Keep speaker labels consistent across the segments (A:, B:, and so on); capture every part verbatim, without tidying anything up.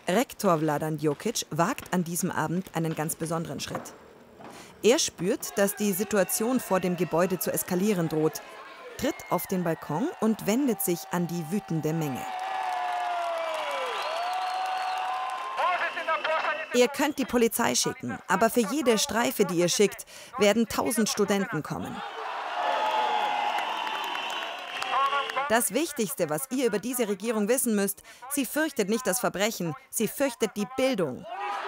A: Rektor Vladan Jokic wagt an diesem Abend einen ganz besonderen Schritt. Er spürt, dass die Situation vor dem Gebäude zu eskalieren droht, tritt auf den Balkon und wendet sich an die wütende Menge. Ihr könnt die Polizei schicken, aber für jede Streife, die ihr schickt, werden tausend Studenten kommen. Das Wichtigste, was ihr über diese Regierung wissen müsst, sie fürchtet nicht das Verbrechen, sie fürchtet die Bildung.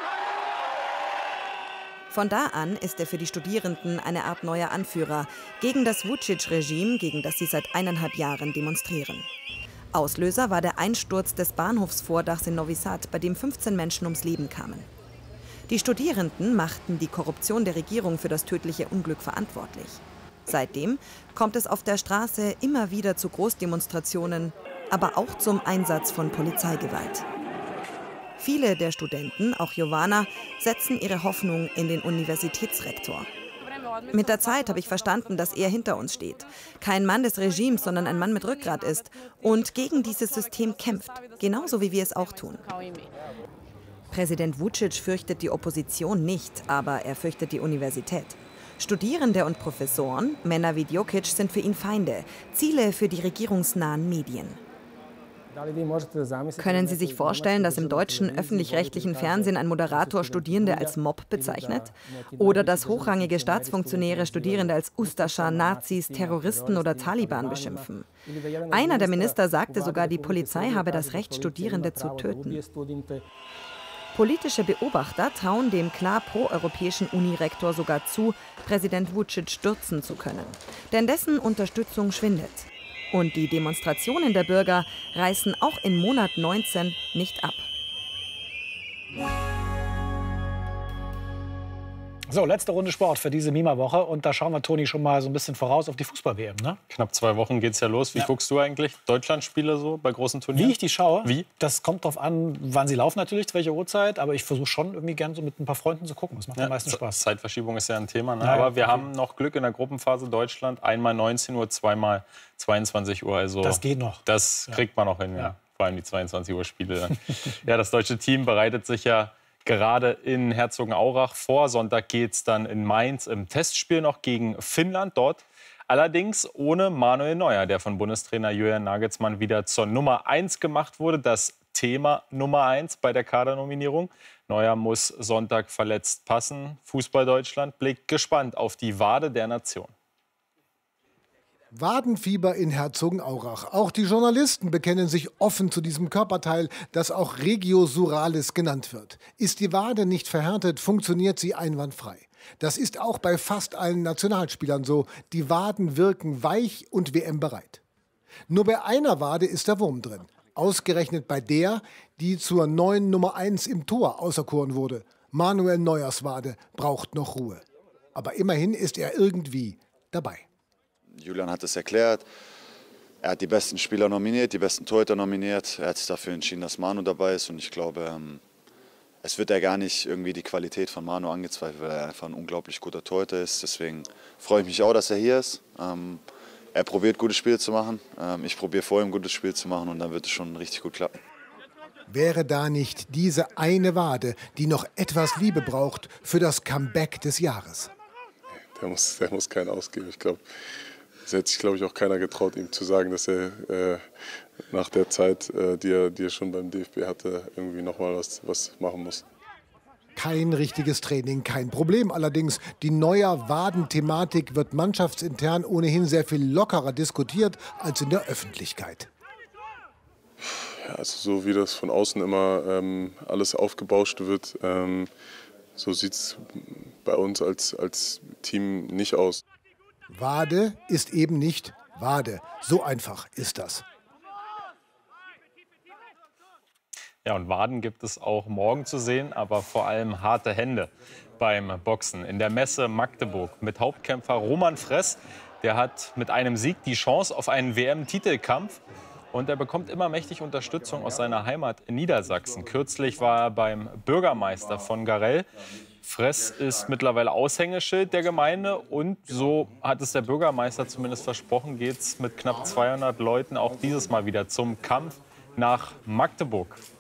A: Von da an ist er für die Studierenden eine Art neuer Anführer gegen das Vučić-Regime, gegen das sie seit eineinhalb Jahren demonstrieren. Auslöser war der Einsturz des Bahnhofsvordachs in Novi Sad, bei dem fünfzehn Menschen ums Leben kamen. Die Studierenden machten die Korruption der Regierung für das tödliche Unglück verantwortlich. Seitdem kommt es auf der Straße immer wieder zu Großdemonstrationen, aber auch zum Einsatz von Polizeigewalt. Viele der Studenten, auch Jovana, setzen ihre Hoffnung in den Universitätsrektor. Mit der Zeit habe ich verstanden, dass er hinter uns steht. Kein Mann des Regimes, sondern ein Mann mit Rückgrat ist und gegen dieses System kämpft, genauso wie wir es auch tun. Präsident Vučić fürchtet die Opposition nicht, aber er fürchtet die Universität. Studierende und Professoren, Männer wie Jokic, sind für ihn Feinde, Ziele für die regierungsnahen Medien. Können Sie sich vorstellen, dass im deutschen öffentlich-rechtlichen Fernsehen ein Moderator Studierende als Mob bezeichnet? Oder dass hochrangige Staatsfunktionäre Studierende als Ustascha, Nazis, Terroristen oder Taliban beschimpfen? Einer der Minister sagte sogar, die Polizei habe das Recht, Studierende zu töten. Politische Beobachter trauen dem klar proeuropäischen Unirektor sogar zu, Präsident Vučić stürzen zu können. Denn dessen Unterstützung schwindet. Und die Demonstrationen der Bürger reißen auch in Monat neunzehn nicht ab.
B: So, letzte Runde Sport für diese Mima-Woche. Und da schauen wir, Toni, schon mal so ein bisschen voraus auf die Fußball-W M, ne?
C: Knapp zwei Wochen geht's ja los. Wie ja. guckst du eigentlich Deutschland-Spiele so bei großen Turnieren?
B: Wie ich die schaue?
C: Wie?
B: Das kommt drauf an, wann sie laufen natürlich, zu welcher Uhrzeit. Aber ich versuche schon irgendwie gern so mit ein paar Freunden zu gucken. Das macht ja, am meisten Spaß.
C: Zeitverschiebung ist ja ein Thema. Ne?
B: Ja,
C: aber wir
B: okay.
C: haben noch Glück in der Gruppenphase Deutschland. Einmal neunzehn Uhr, zweimal zweiundzwanzig Uhr. Also
B: das geht noch.
C: Das kriegt man noch hin, ja. ja. Vor allem die zweiundzwanzig Uhr Spiele dann. Ja, das deutsche Team bereitet sich ja gerade in Herzogenaurach vor. Sonntag geht es dann in Mainz im Testspiel noch gegen Finnland. Dort allerdings ohne Manuel Neuer, der von Bundestrainer Julian Nagelsmann wieder zur Nummer eins gemacht wurde. Das Thema Nummer eins bei der Kadernominierung. Neuer muss Sonntag verletzt passen. Fußball Deutschland blickt gespannt auf die Wade der Nation.
D: Wadenfieber in Herzogenaurach. Auch die Journalisten bekennen sich offen zu diesem Körperteil, das auch Regio Suralis genannt wird. Ist die Wade nicht verhärtet, funktioniert sie einwandfrei. Das ist auch bei fast allen Nationalspielern so. Die Waden wirken weich und W M-bereit. Nur bei einer Wade ist der Wurm drin. Ausgerechnet bei der, die zur neuen Nummer eins im Tor auserkoren wurde. Manuel Neuers Wade braucht noch Ruhe. Aber immerhin ist er irgendwie dabei.
E: Julian hat es erklärt, er hat die besten Spieler nominiert, die besten Torhüter nominiert. Er hat sich dafür entschieden, dass Manu dabei ist. Und ich glaube, es wird ja gar nicht irgendwie die Qualität von Manu angezweifelt, weil er einfach ein unglaublich guter Torhüter ist. Deswegen freue ich mich auch, dass er hier ist. Er probiert, gute Spiele zu machen. Ich probiere vor ihm, ein gutes Spiel zu machen und dann wird es schon richtig gut klappen.
D: Wäre da nicht diese eine Wade, die noch etwas Liebe braucht für das Comeback des Jahres?
F: Der muss, der muss keinen ausgeben. Ich glaube, es hätte sich, glaube ich, auch keiner getraut, ihm zu sagen, dass er äh, nach der Zeit, äh, die, er, die er schon beim D F B hatte, irgendwie noch mal was, was machen muss.
D: Kein richtiges Training, kein Problem. Allerdings, die neue Wadenthematik wird mannschaftsintern ohnehin sehr viel lockerer diskutiert als in der Öffentlichkeit.
F: Ja, also so wie das von außen immer ähm, alles aufgebauscht wird, ähm, so sieht es bei uns als, als Team nicht aus.
D: Wade ist eben nicht Wade. So einfach ist das.
C: Ja, und Waden gibt es auch morgen zu sehen, aber vor allem harte Hände beim Boxen. In der Messe Magdeburg mit Hauptkämpfer Roman Fress. Der hat mit einem Sieg die Chance auf einen W M-Titelkampf. Und er bekommt immer mächtig Unterstützung aus seiner Heimat in Niedersachsen. Kürzlich war er beim Bürgermeister von Garell. Fress ist mittlerweile Aushängeschild der Gemeinde und so hat es der Bürgermeister zumindest versprochen, geht es mit knapp zweihundert Leuten auch dieses Mal wieder zum Kampf nach Magdeburg.